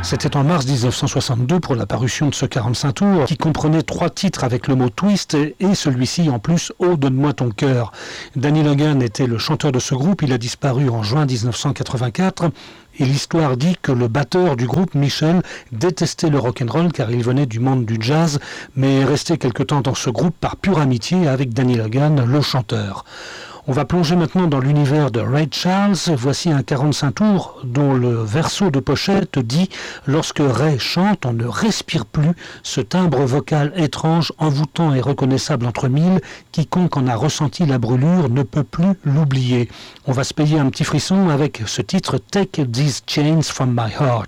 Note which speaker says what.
Speaker 1: C'était en mars 1962 pour la parution de ce 45 tours qui comprenait 3 titres avec le mot twist et celui-ci en plus « Oh, donne-moi ton cœur ». Danny Logan était le chanteur de ce groupe, il a disparu en juin 1984 et l'histoire dit que le batteur du groupe, Michel, détestait le rock'n'roll car il venait du monde du jazz mais est resté quelque temps dans ce groupe par pure amitié avec Danny Logan, le chanteur. On va plonger maintenant dans l'univers de Ray Charles. Voici un 45 tours dont le verso de pochette dit « Lorsque Ray chante, on ne respire plus. Ce timbre vocal étrange, envoûtant et reconnaissable entre mille, quiconque en a ressenti la brûlure ne peut plus l'oublier. » On va se payer un petit frisson avec ce titre « Take These Chains from My Heart ».